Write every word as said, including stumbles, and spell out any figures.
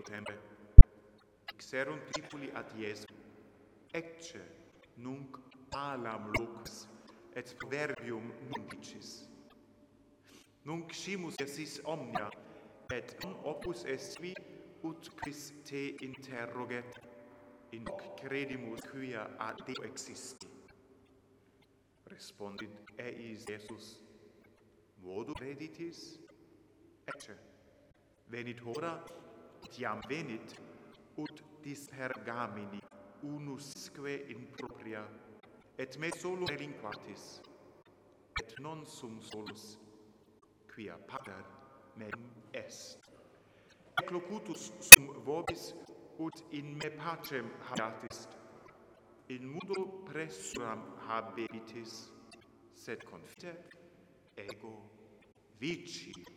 septembre, exerunt discipuli ad Iesum, ecce nunc palam locus et proverbium nundicis. Nunc scimus esis omnia, et non opus est vi ut quis te interroget, in hoc credimus quia ad Deo existi. Respondit eis Iesus, modo creditis? Ecce, venit hora, et iam venit, ut dispergamini unusque in propria, et me solo relinquatis, et non sum solus, quia pater mem est. Ec locutus sum vobis, ut in me pacem habiatis, in mudo pressuram habebitis, sed confite ego vici.